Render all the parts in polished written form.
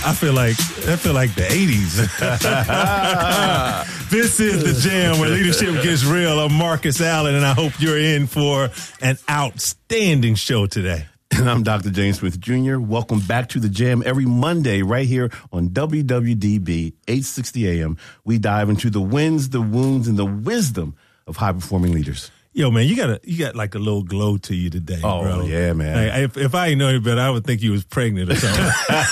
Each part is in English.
I feel like the 80s. This is The Jam, where leadership gets real. I'm Marcus Allen, and I hope you're in for an outstanding show today. And I'm Dr. James Smith Jr. Welcome back to The Jam every Monday right here on WWDB 860 AM. We dive into the wins, the wounds, and the wisdom of high-performing leaders. Yo, man, you got like a little glow to you today, bro. Oh, yeah, man. Like, if I didn't know any better, I would think you was pregnant or something.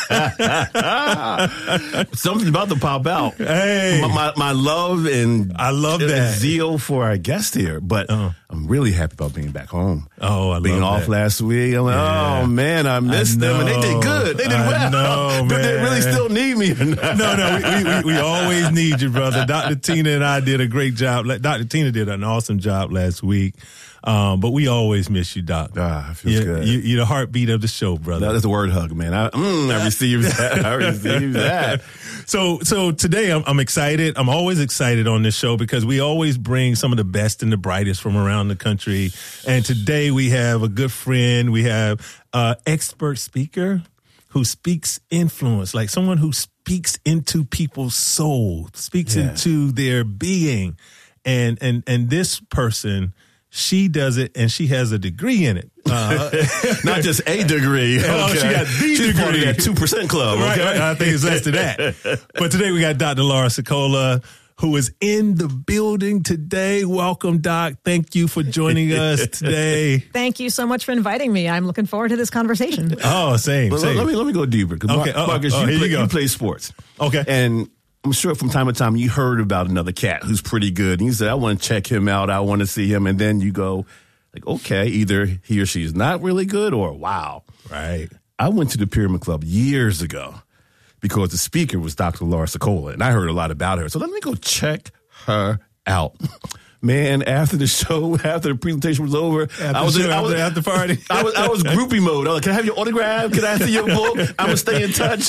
Something about to pop out. Hey. My love and I love that zeal for our guest here, but I'm really happy about being back home. Oh, I love being off that. last week. I'm like, oh, man, I missed them, and they did good. They did well. No, Do they really still need me or not? No, we always need you, brother. Dr. Tina and I did a great job. Dr. Tina did an awesome job last week. But we always miss you, Doc. It feels good. You're the heartbeat of the show, brother. That's a word hug, man. I received that. I received that. So today I'm excited. I'm always excited on this show because we always bring some of the best and the brightest from around the country. And today we have a good friend. We have an expert speaker who speaks influence, like someone who speaks into people's soul, speaks into their being. And this person, she does it, and she has a degree in it. Not just a degree. Okay. Oh, she got the She's degree. part of that 2% club. Right, Okay? right. I think it's less than that. But today we got Dr. Laura Sicola, who is in the building today. Welcome, Doc. Thank you for joining us today. Thank you so much for inviting me. I'm looking forward to this conversation. Oh, same. Let me go deeper. Okay. Marcus, you play sports. Okay. And I'm sure from time to time you heard about another cat who's pretty good. And you said, I want to check him out. I want to see him. And then you go, like, okay, either he or she is not really good or wow. Right. I went to the Pyramid Club years ago because the speaker was Dr. Laura Sicola. And I heard a lot about her. So let me go check her out. Man, after the show, after the presentation was over, I was at the party. I was groupie mode. I was like, can I have your autograph? Can I see your book? I'm going to stay in touch.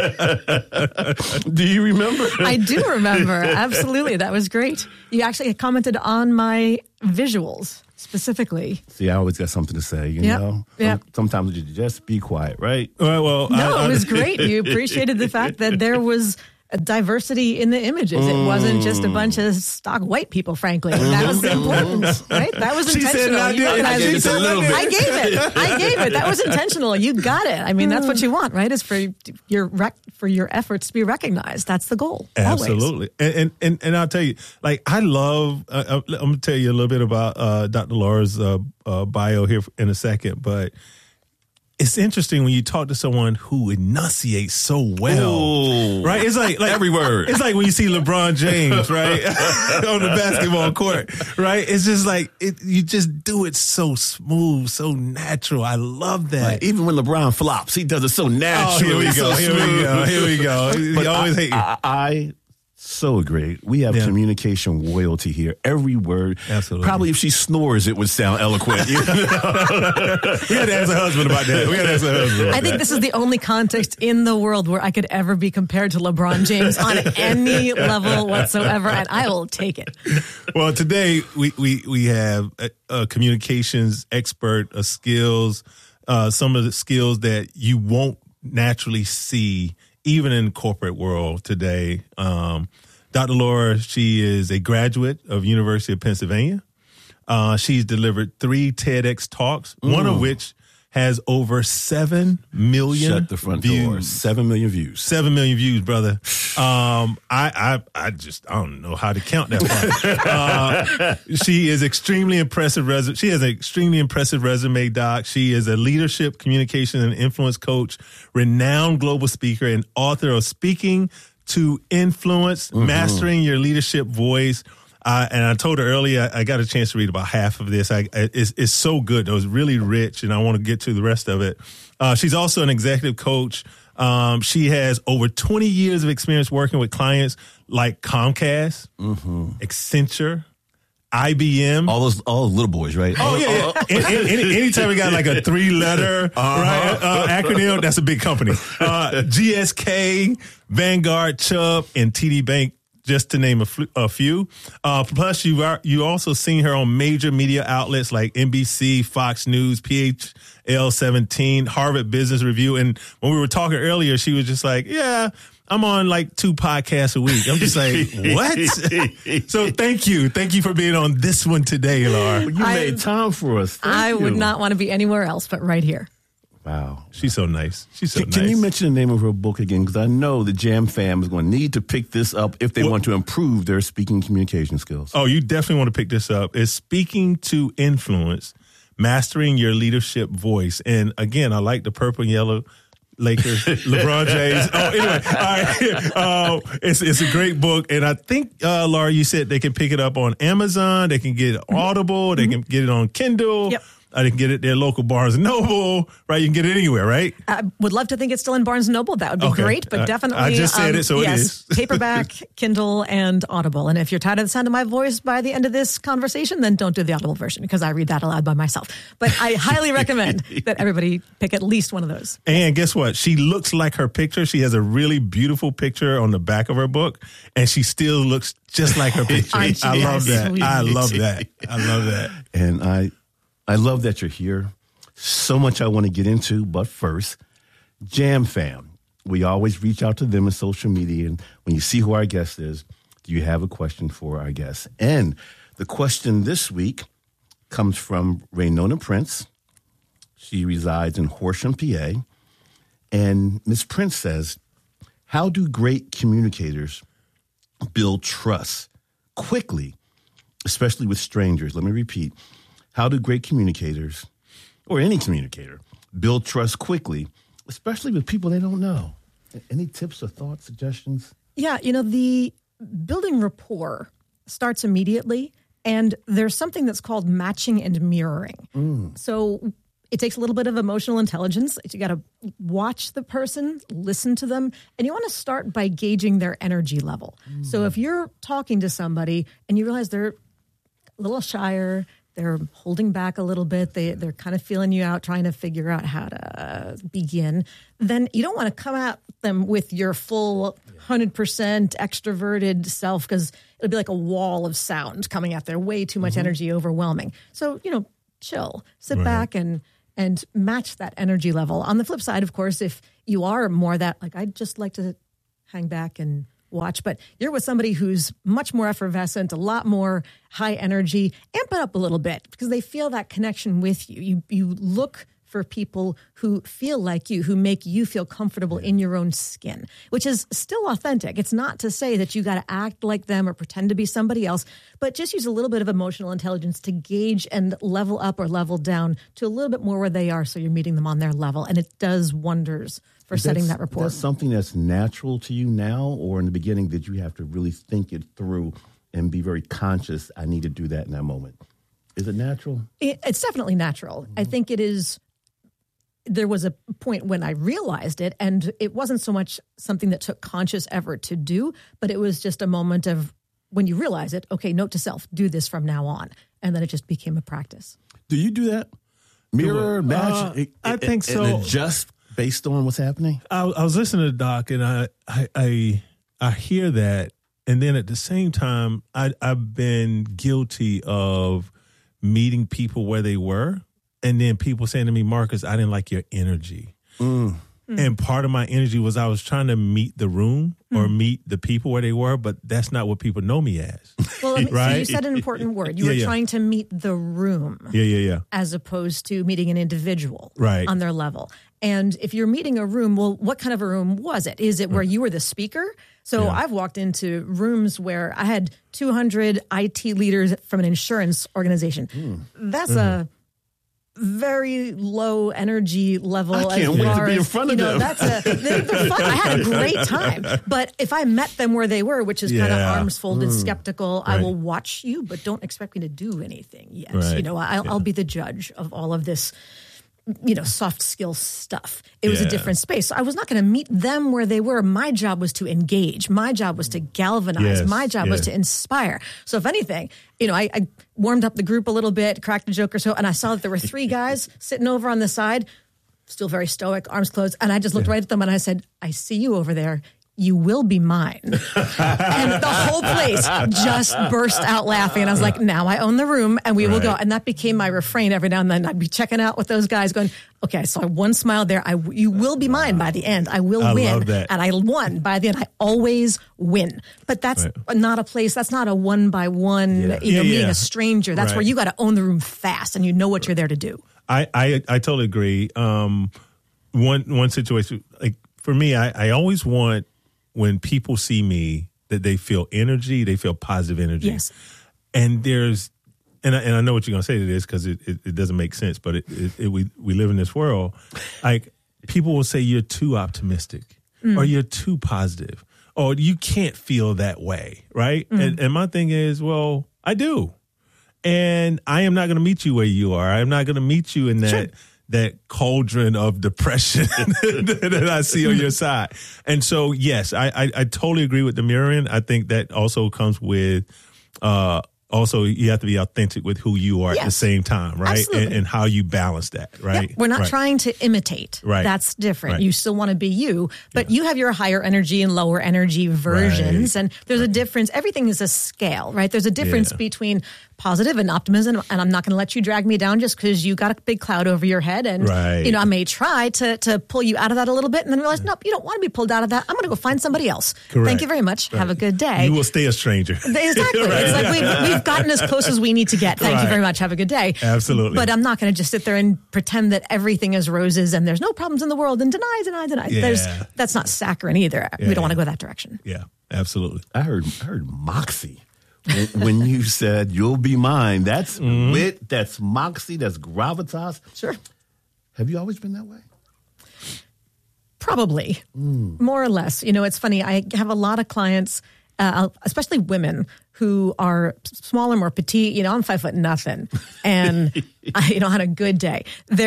Do you remember? I do remember. Absolutely. That was great. You actually commented on my visuals specifically. See, I always got something to say, you know? Yep. Sometimes you just be quiet, right? Well, No, it was great. You appreciated the fact that there was a diversity in the images. It wasn't just a bunch of stock white people, frankly. That was important, right? That was She said intentional. I You did. recognized I it. just a little bit. I gave it. That was intentional. You got it. I mean, that's what you want, right? Is for your efforts to be recognized. That's the goal. Absolutely. Always. And I'll tell you, like, I love, I'm going to tell you a little bit about Dr. Laura's bio here in a second, but it's interesting when you talk to someone who enunciates so well, Ooh. right? It's like Every word. It's like when you see LeBron James, right, on the basketball court, right? It's just like you just do it so smooth, so natural. I love that. Like, even when LeBron flops, he does it so naturally. Here we so go. smooth. Here we go. But You always hate. I so agree. We have communication royalty here. Every word. Absolutely. Probably if she snores, it would sound eloquent. You know? We had to ask her husband about that. I think this is the only context in the world where I could ever be compared to LeBron James on any level whatsoever, and I will take it. Well, today we have a communications expert, skills, some of the skills that you won't naturally see even in the corporate world today. Dr. Laura, she is a graduate of University of Pennsylvania. She's delivered 3 TEDx talks, one of which has over 7 million Shut the front views. door. 7 million views. 7 million views, brother. I don't know how to count that far. She is extremely impressive. She has an extremely impressive resume, Doc. She is a leadership, communication, and influence coach, renowned global speaker, and author of Speaking to Influence, Mastering Your Leadership Voice. And I told her earlier, I got a chance to read about half of this. It's so good. It was really rich, and I want to get to the rest of it. She's also an executive coach. She has over 20 years of experience working with clients like Comcast, Accenture, IBM. All those little boys, right? Oh, yeah. Anytime we got like a 3-letter acronym, that's a big company. GSK, Vanguard, Chubb, and TD Bank. just to name a few. Plus, you also seen her on major media outlets like NBC, Fox News, PHL 17, Harvard Business Review. And when we were talking earlier, she was just like, yeah, I'm on like 2 podcasts a week. I'm just like, what? So thank you. Thank you for being on this one today, Laura. You made time for us. I Thank would you. not want to be anywhere else but right here. Wow. She's so nice. She's so nice. Can you mention the name of her book again? Because I know the Jam fam is going to need to pick this up if they want to improve their speaking communication skills. Oh, you definitely want to pick this up. It's Speaking to Influence, Mastering Your Leadership Voice. And again, I like the purple and yellow Lakers, LeBron James. Oh, anyway, all right. It's a great book. And I think, Laura, you said they can pick it up on Amazon. They can get it Audible. They can get it on Kindle. Yep. They can get it at their local Barnes and Noble, right? You can get it anywhere, right? I would love to think it's still in Barnes & Noble. That would be great, but definitely. I just said it, so yes, it is. Paperback, Kindle, and Audible. And if you're tired of the sound of my voice by the end of this conversation, then don't do the Audible version because I read that aloud by myself. But I highly recommend that everybody pick at least one of those. And guess what? She looks like her picture. She has a really beautiful picture on the back of her book, and she still looks just like her picture. Aren't you I love guys that. sweet? I love that. I love that. And I love that you're here. So much I want to get into, but first, Jam Fam. We always reach out to them in social media, and when you see who our guest is, do you have a question for our guest? And the question this week comes from Raynona Prince. She resides in Horsham, PA. And Ms. Prince says, how do great communicators build trust quickly, especially with strangers? Let me repeat. How do great communicators, or any communicator, build trust quickly, especially with people they don't know? Any tips or thoughts, suggestions? Yeah, the building rapport starts immediately, and there's something that's called matching and mirroring. So it takes a little bit of emotional intelligence. You got to watch the person, listen to them, and you want to start by gauging their energy level. So if you're talking to somebody and you realize they're a little shyer, they're holding back a little bit, they're kind of feeling you out, trying to figure out how to begin, then you don't want to come at them with your full 100% extroverted self because it'll be like a wall of sound coming out there, way too much energy, overwhelming. So, chill, sit back and match that energy level. On the flip side, of course, if you are more that, like, I'd just like to hang back and watch, but you're with somebody who's much more effervescent, a lot more high energy, amp it up a little bit because they feel that connection with you. You look for people who feel like you, who make you feel comfortable in your own skin, which is still authentic. It's not to say that you got to act like them or pretend to be somebody else, but just use a little bit of emotional intelligence to gauge and level up or level down to a little bit more where they are so you're meeting them on their level. And it does wonders for setting that rapport. That's something that's natural to you now, or in the beginning did you have to really think it through and be very conscious, I need to do that in that moment? Is it natural? It's definitely natural. I think it is. There was a point when I realized it, and it wasn't so much something that took conscious effort to do, but it was just a moment of when you realize it, okay, note to self, do this from now on. And then it just became a practice. Do you do that? Mirror, match? I think so. And adjust based on what's happening? I was listening to Doc, and I hear that, and then at the same time, I've been guilty of meeting people where they were, and then people saying to me, Marcus, I didn't like your energy. And part of my energy was I was trying to meet the room or meet the people where they were, but that's not what people know me as. Well, right? So you said an important word. You were trying to meet the room. Yeah. As opposed to meeting an individual Right. on their level. And if you're meeting a room, well, what kind of a room was it? Is it where you were the speaker? So I've walked into rooms where I had 200 IT leaders from an insurance organization. That's a very low energy level. I can't wait to be in front of them. They're fun. I had a great time. But if I met them where they were, which is kind of arms folded, skeptical, I will watch you, but don't expect me to do anything yet. Right. I'll be the judge of all of this, soft skill stuff. It was a different space. So I was not going to meet them where they were. My job was to engage. My job was to galvanize. Yes, My job was to inspire. So if anything, I warmed up the group a little bit, cracked a joke or so, and I saw that there were 3 guys sitting over on the side, still very stoic, arms closed. And I just looked right at them and I said, I see you over there. you will be mine. And the whole place just burst out laughing. And I was like, now I own the room and we will go. And that became my refrain every now and then. I'd be checking out with those guys going, okay, I saw one smile there. You will be mine by the end. I will win. Love that. And I won by the end. I always win. But that's not a place, that's not a one by one, meeting a stranger. That's where you got to own the room fast and you know what you're there to do. I totally agree. One situation, like for me, I always want when people see me that they feel energy, they feel positive energy. Yes. And I know what you're going to say to this because it doesn't make sense, but we live in this world. Like people will say you're too optimistic or you're too positive or you can't feel that way, right? And my thing is, well, I do. And I am not going to meet you where you are. I am not going to meet you in that cauldron of depression that I see on your side. And so, yes, I totally agree with the mirroring. I think that also comes with, also you have to be authentic with who you are at the same time, right? And how you balance that, right? Yep. We're not trying to imitate. Right. That's different. Right. You still want to be you, but you have your higher energy and lower energy versions. And there's a difference. Everything is a scale, right? There's a difference between positive and optimism, and I'm not going to let you drag me down just because you got a big cloud over your head. And, I may try to pull you out of that a little bit and then realize, nope, you don't want to be pulled out of that. I'm going to go find somebody else. Correct. Thank you very much. Have a good day. You will stay a stranger. Exactly. It's like we've gotten as close as we need to get. Thank you very much. Have a good day. Absolutely. But I'm not going to just sit there and pretend that everything is roses and there's no problems in the world and deny. Yeah. That's not saccharine either. We don't want to go that direction. Yeah, absolutely. I heard moxie. When you said you'll be mine, that's wit, that's moxie, that's gravitas. Sure. Have you always been that way? Probably, more or less. It's funny. I have a lot of clients, especially women, who are smaller, more petite. I'm 5 foot nothing, and I, on a good day,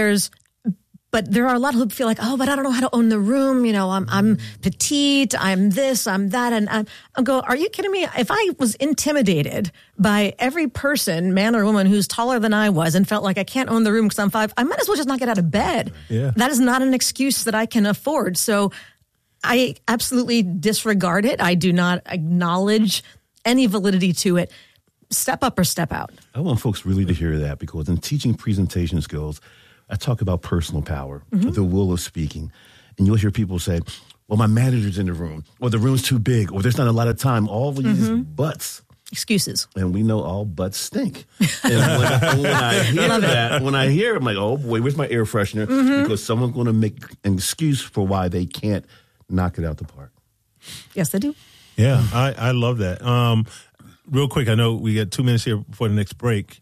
But there are a lot who feel like, but I don't know how to own the room. I'm petite, I'm this, I'm that. And I go, are you kidding me? If I was intimidated by every person, man or woman, who's taller than I was and felt like I can't own the room because I'm 5, I might as well just not get out of bed. Yeah. That is not an excuse that I can afford. So I absolutely disregard it. I do not acknowledge any validity to it. Step up or step out. I want folks really to hear that because in teaching presentation skills, I talk about personal power, the will of speaking. And you'll hear people say, well, my manager's in the room, or the room's too big, or there's not a lot of time. All of these buts. Excuses. And we know all butts stink. And when I hear that, when I hear it, I'm like, oh boy, where's my air freshener? Because someone's going to make an excuse for why they can't knock it out the park. Yes, they do. Yeah, I love that. Real quick, I know we got 2 minutes here before the next break.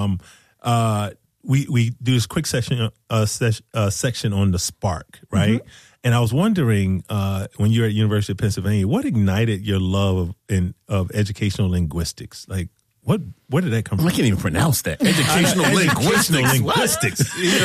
We do this quick section on the spark, right? And I was wondering, when you're at University of Pennsylvania, what ignited your love of educational linguistics? Like, where did that come from? I can't even pronounce that. Educational linguistics.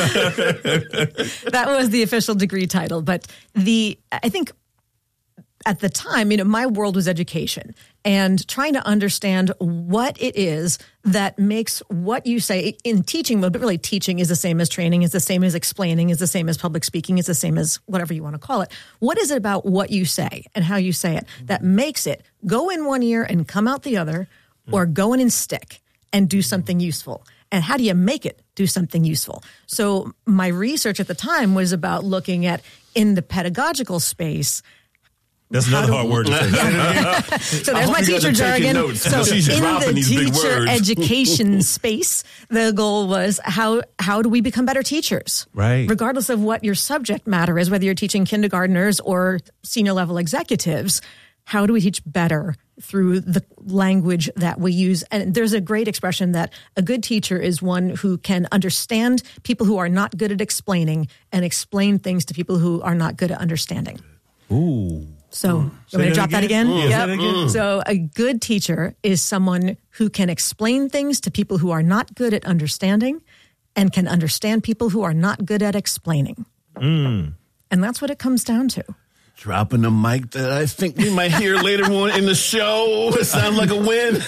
That was the official degree title. But I think at the time, my world was education and trying to understand what it is that makes what you say in teaching mode, but really teaching is the same as training, is the same as explaining, is the same as public speaking, is the same as whatever you want to call it. What is it about what you say and how you say it that makes it go in one ear and come out the other, or go in and stick and do something useful? And how do you make it do something useful? So my research at the time was about looking at, in the pedagogical space, that's another hard word to say. So there's my teacher jargon. So in the teacher education space, the goal was how do we become better teachers? Right. Regardless of what your subject matter is, whether you're teaching kindergartners or senior level executives, how do we teach better through the language that we use? And there's a great expression that a good teacher is one who can understand people who are not good at explaining and explain things to people who are not good at understanding. Ooh. So, you want me to drop that again? Say that again. So, a good teacher is someone who can explain things to people who are not good at understanding and can understand people who are not good at explaining. And that's what it comes down to. Dropping a mic that I think we might hear later on in the show. It sounds like a win.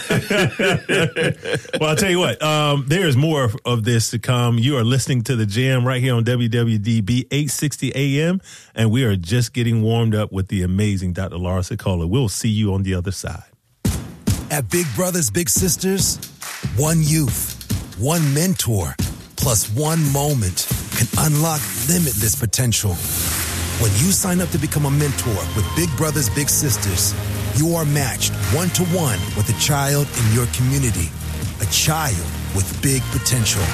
Well, I'll tell you what, there's more of this to come. You are listening to The Jam right here on WWDB 860 AM, and we are just getting warmed up with the amazing Dr. Laura Sicola. We'll see you on the other side. At Big Brothers Big Sisters, one youth, one mentor, plus one moment can unlock limitless potential. When you sign up to become a mentor with Big Brothers Big Sisters, you are matched 1-to-1 with a child in your community, a child with big potential.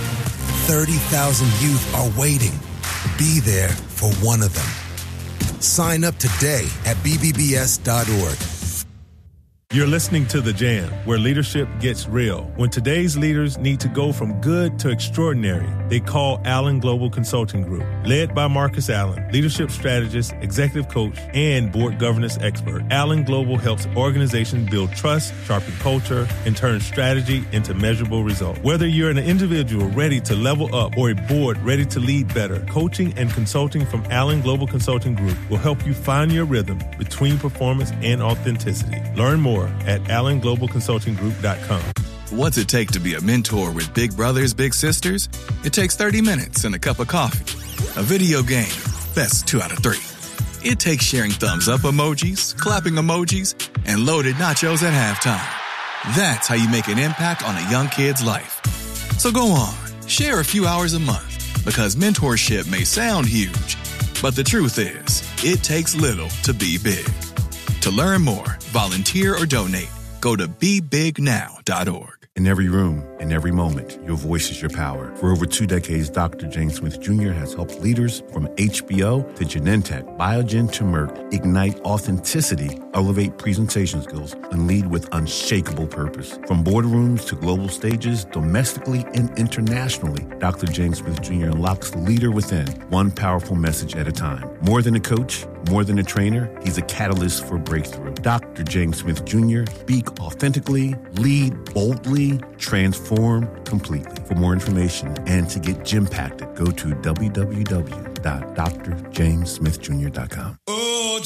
30,000 youth are waiting. Be there for one of them. Sign up today at bbbs.org. You're listening to The Jam, where leadership gets real. When today's leaders need to go from good to extraordinary, they call Allen Global Consulting Group. Led by Marcus Allen, leadership strategist, executive coach, and board governance expert, Allen Global helps organizations build trust, sharpen culture, and turn strategy into measurable results. Whether you're an individual ready to level up or a board ready to lead better, coaching and consulting from Allen Global Consulting Group will help you find your rhythm between performance and authenticity. Learn more at allenglobalconsultinggroup.com. What's it take to be a mentor with Big Brothers Big Sisters? It takes 30 minutes and a cup of coffee. A video game, best 2 out of 3. It takes sharing thumbs up emojis, clapping emojis, and loaded nachos at halftime. That's how you make an impact on a young kid's life. So go on, share a few hours a month, because mentorship may sound huge, but the truth is, it takes little to be big. To learn more, volunteer, or donate, go to BeBigNow.org. In every room, in every moment, your voice is your power. For over 2 decades, Dr. James Smith Jr. has helped leaders from HBO to Genentech, Biogen to Merck ignite authenticity, elevate presentation skills, and lead with unshakable purpose. From boardrooms to global stages, domestically and internationally, Dr. James Smith Jr. unlocks the leader within, one powerful message at a time. More than a coach, more than a trainer, he's a catalyst for breakthrough. Dr. James Smith Jr., speak authentically, lead boldly, transform completely. For more information and to get Gympacted, go to www.drjamesmithjr.com. Oh,